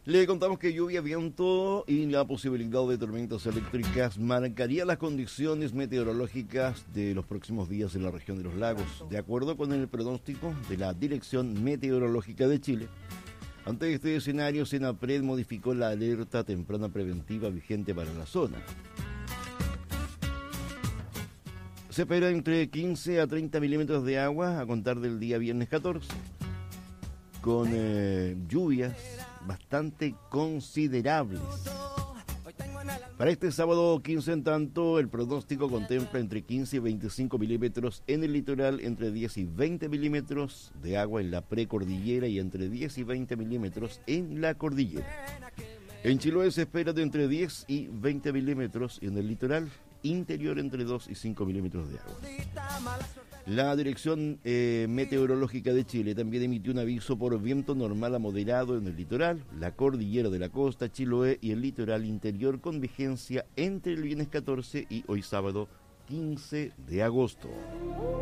Le contamos que lluvia, viento y la posibilidad de tormentas eléctricas marcaría las condiciones meteorológicas de los próximos días en la región de los lagos. De acuerdo con el pronóstico de la Dirección Meteorológica de Chile, ante este escenario, Senapred modificó la alerta temprana preventiva vigente para la zona. Se espera entre 15 a 30 milímetros de agua a contar del día viernes 14, con lluvias bastante considerables. Para este sábado 15, en tanto, el pronóstico contempla entre 15 y 25 milímetros en el litoral, entre 10 y 20 milímetros de agua en la precordillera y entre 10 y 20 milímetros en la cordillera. En Chiloé se espera de entre 10 y 20 milímetros y en el litoral interior entre 2 y 5 milímetros de agua. La Dirección Meteorológica de Chile también emitió un aviso por viento normal a moderado en el litoral, la cordillera de la costa, Chiloé y el litoral interior, con vigencia entre el viernes 14 y hoy sábado 15 de agosto.